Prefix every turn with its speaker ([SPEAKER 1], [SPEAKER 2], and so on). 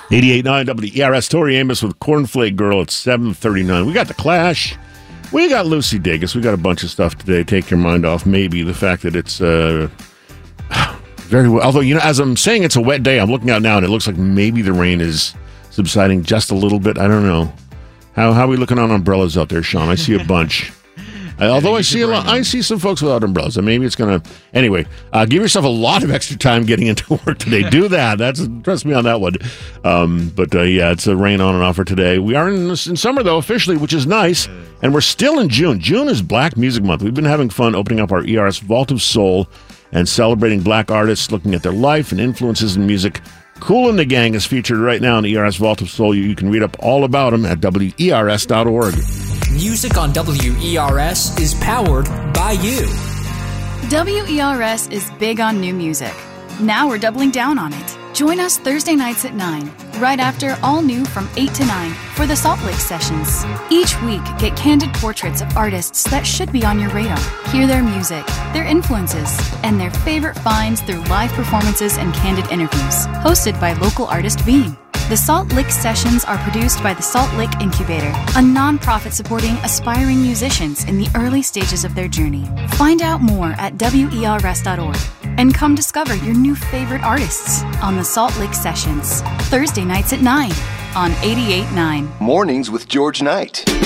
[SPEAKER 1] 88.9 WERS, Tori Amos with Cornflake Girl at 7:39. We got The Clash. We got Lucy Dacus. We got a bunch of stuff today. Take your mind off maybe the fact that it's very well. Although, as I'm saying it's a wet day, I'm looking out now and it looks like maybe the rain is subsiding just a little bit. I don't know. How are we looking on umbrellas out there, Sean? I see a bunch. Although I see some folks without umbrellas, and maybe it's going to... Anyway, give yourself a lot of extra time getting into work today. Do that. Trust me on that one. But it's a rain on and off for today. We are in summer, though, officially, which is nice, and we're still in June. June is Black Music Month. We've been having fun opening up our ERS Vault of Soul and celebrating Black artists, looking at their life and influences in music. Kool and the Gang is featured right now in the ERS Vault of Soul. You can read up all about them at WERS.org.
[SPEAKER 2] Music on WERS is powered by you.
[SPEAKER 3] WERS is big on new music. Now we're doubling down on it. Join us Thursday nights at 9, right after All New from 8 to 9 for the Salt Lake Sessions. Each week, get candid portraits of artists that should be on your radar. Hear their music, their influences, and their favorite finds through live performances and candid interviews. Hosted by local artist Bean. The Salt Lake Sessions are produced by the Salt Lake Incubator, a nonprofit supporting aspiring musicians in the early stages of their journey. Find out more at WERS.org and come discover your new favorite artists on the Salt Lake Sessions, Thursday nights at 9 on 88.9.
[SPEAKER 4] Mornings with George Knight.